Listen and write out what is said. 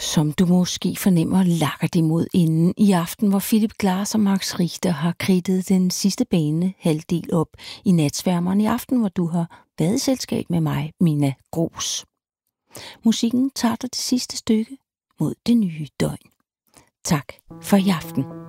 Som du måske fornemmer, lakker det mod enden i aften, hvor Philip Glass og Max Richter har kridtet den sidste bane halvdel op i Natsværmeren i aften, hvor du har været i selskab med mig, Mina Gros. Musikken tager dig det sidste stykke mod det nye døgn. Tak for i aften.